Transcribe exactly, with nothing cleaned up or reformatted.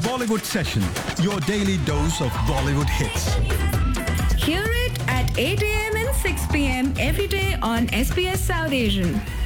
Bollywood Session, your daily dose of Bollywood hits. Hear it at eight a.m. and six p.m. every day on S B S South Asian.